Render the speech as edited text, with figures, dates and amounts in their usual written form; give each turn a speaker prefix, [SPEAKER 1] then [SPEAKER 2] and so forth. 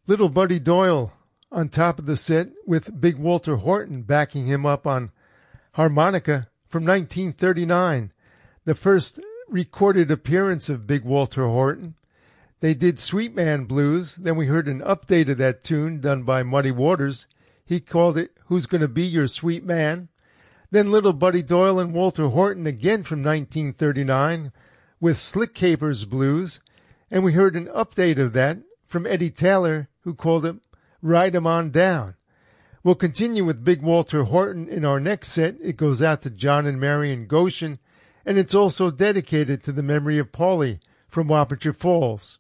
[SPEAKER 1] Little Buddy Doyle on top of the set with Big Walter Horton backing him up on harmonica from 1939, the first recorded appearance of Big Walter Horton. They did Sweet Man Blues, then we heard an update of that tune done by Muddy Waters. He called it Who's Gonna Be Your Sweet Man? Then Little Buddy Doyle and Walter Horton again from 1939 with Slick Capers Blues, and we heard an update of that from Eddie Taylor, who called it Ride 'Em On Down. We'll continue with Big Walter Horton in our next set. It goes out to John and Marion Goshen, and it's also dedicated to the memory of Paulie from Wappinger Falls.